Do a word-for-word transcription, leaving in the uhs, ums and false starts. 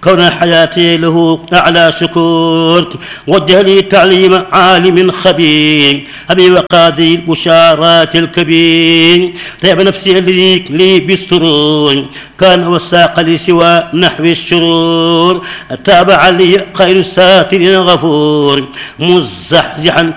كون حياتي له أعلى شكور. وجه لي تعليم عالم خبير أبي وقاضي البشارات الكبير. طيب نفسي لي, لي بالسرور كان وساق لي سوى نحو الشرور. تابع لي خير الساتر غفور مزحزحا